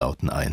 Engelauten ein.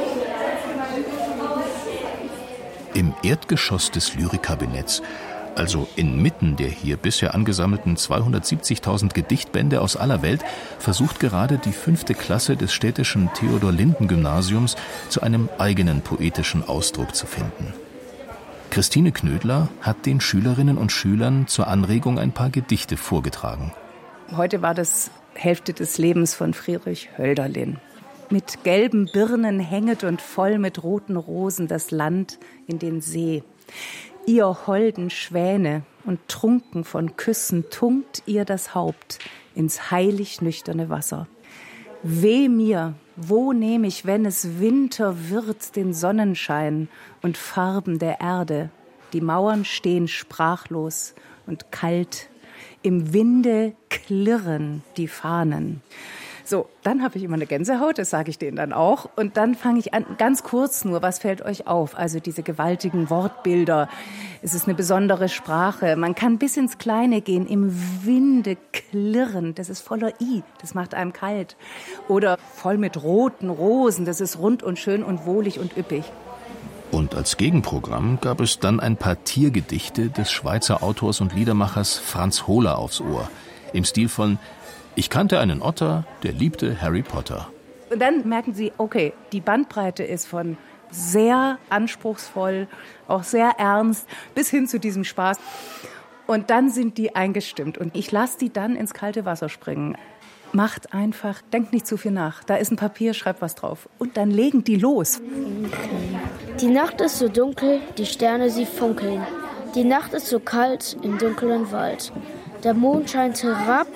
Im Erdgeschoss des Lyrikkabinetts, also inmitten der hier bisher angesammelten 270.000 Gedichtbände aus aller Welt, versucht gerade die 5. Klasse des städtischen Theodor-Linden-Gymnasiums zu einem eigenen poetischen Ausdruck zu finden. Christine Knödler hat den Schülerinnen und Schülern zur Anregung ein paar Gedichte vorgetragen. Heute war das Hälfte des Lebens von Friedrich Hölderlin. Mit gelben Birnen hänget und voll mit roten Rosen das Land in den See. Ihr holden Schwäne und trunken von Küssen tunkt ihr das Haupt ins heilig nüchterne Wasser. Weh mir, wo nehm ich, wenn es Winter wird, den Sonnenschein und Farben der Erde? Die Mauern stehen sprachlos und kalt, im Winde klirren die Fahnen. So, dann habe ich immer eine Gänsehaut, das sage ich denen dann auch. Und dann fange ich an, ganz kurz nur, was fällt euch auf? Also diese gewaltigen Wortbilder. Es ist eine besondere Sprache. Man kann bis ins Kleine gehen, im Winde klirren. Das ist voller I, das macht einem kalt. Oder voll mit roten Rosen, das ist rund und schön und wohlig und üppig. Und als Gegenprogramm gab es dann ein paar Tiergedichte des Schweizer Autors und Liedermachers Franz Hohler aufs Ohr. Im Stil von Ich kannte einen Otter, der liebte Harry Potter. Und dann merken Sie, okay, die Bandbreite ist von sehr anspruchsvoll, auch sehr ernst, bis hin zu diesem Spaß. Und dann sind die eingestimmt und ich lasse die dann ins kalte Wasser springen. Macht einfach, denkt nicht zu viel nach. Da ist ein Papier, schreibt was drauf. Und dann legen die los. Die Nacht ist so dunkel, die Sterne sie funkeln. Die Nacht ist so kalt im dunklen Wald. Der Mond scheint herab.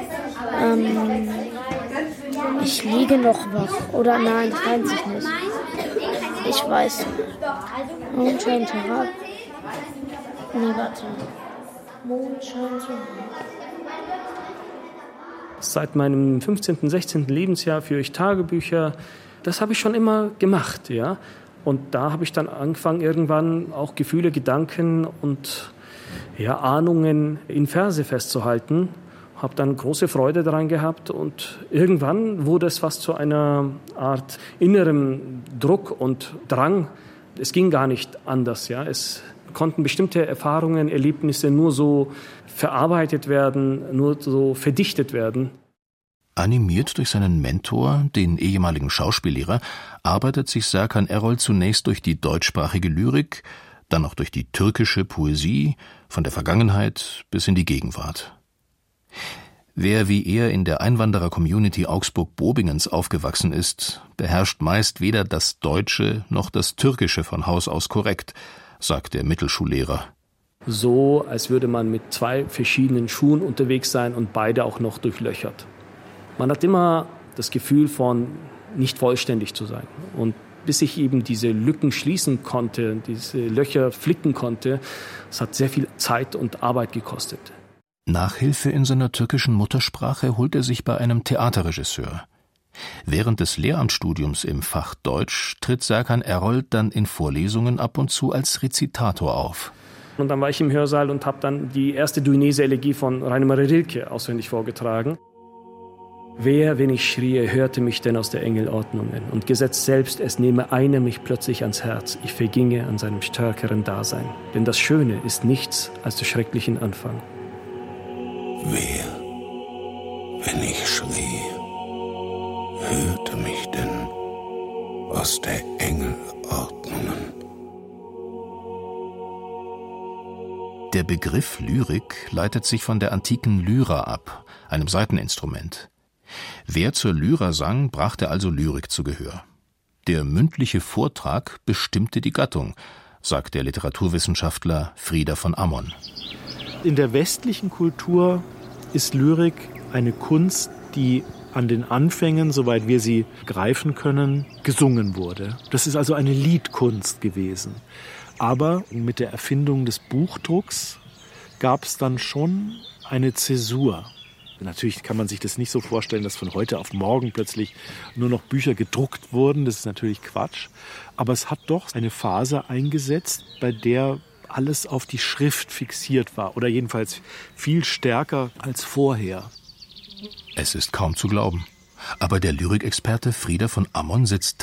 Ich liege noch wach. Oder nein, das weiß ich nicht. Ich weiß. Mond scheint herab. Nee, warte. Mond scheint herab. Seit meinem 15., 16. Lebensjahr führe ich Tagebücher. Das habe ich schon immer gemacht, ja. Und da habe ich dann angefangen, irgendwann auch Gefühle, Gedanken und Ahnungen in Verse festzuhalten. Habe dann große Freude daran gehabt und irgendwann wurde es fast zu einer Art innerem Druck und Drang. Es ging gar nicht anders, ja. Es konnten bestimmte Erfahrungen, Erlebnisse nur so verarbeitet werden, nur so verdichtet werden. Animiert durch seinen Mentor, den ehemaligen Schauspiellehrer, arbeitet sich Serkan Erol zunächst durch die deutschsprachige Lyrik, dann auch durch die türkische Poesie, von der Vergangenheit bis in die Gegenwart. Wer wie er in der Einwanderer-Community Augsburg-Bobingens aufgewachsen ist, beherrscht meist weder das Deutsche noch das Türkische von Haus aus korrekt, sagt der Mittelschullehrer. So, als würde man mit 2 verschiedenen Schuhen unterwegs sein und beide auch noch durchlöchert. Man hat immer das Gefühl von nicht vollständig zu sein. Und bis ich eben diese Lücken schließen konnte, diese Löcher flicken konnte, es hat sehr viel Zeit und Arbeit gekostet. Nachhilfe in seiner türkischen Muttersprache holt er sich bei einem Theaterregisseur. Während des Lehramtsstudiums im Fach Deutsch tritt Serkan Erol dann in Vorlesungen ab und zu als Rezitator auf. Und dann war ich im Hörsaal und habe dann die erste Duinese-Elegie von Rainer Maria Rilke auswendig vorgetragen. Wer, wenn ich schrie, hörte mich denn aus der Engelordnungen? Und gesetzt selbst, es nehme einer mich plötzlich ans Herz, ich verginge an seinem stärkeren Dasein. Denn das Schöne ist nichts als der schrecklichen Anfang. Wer, wenn ich schrie, hörte mich denn aus der Engelordnungen? Der Begriff Lyrik leitet sich von der antiken Lyra ab, einem Saiteninstrument. Wer zur Lyra sang, brachte also Lyrik zu Gehör. Der mündliche Vortrag bestimmte die Gattung, sagt der Literaturwissenschaftler Frieder von Ammon. In der westlichen Kultur ist Lyrik eine Kunst, die an den Anfängen, soweit wir sie greifen können, gesungen wurde. Das ist also eine Liedkunst gewesen. Aber mit der Erfindung des Buchdrucks gab es dann schon eine Zäsur. Natürlich kann man sich das nicht so vorstellen, dass von heute auf morgen plötzlich nur noch Bücher gedruckt wurden. Das ist natürlich Quatsch. Aber es hat doch eine Phase eingesetzt, bei der alles auf die Schrift fixiert war. Oder jedenfalls viel stärker als vorher. Es ist kaum zu glauben. Aber der Lyrikexperte Frieder von Ammon sitzt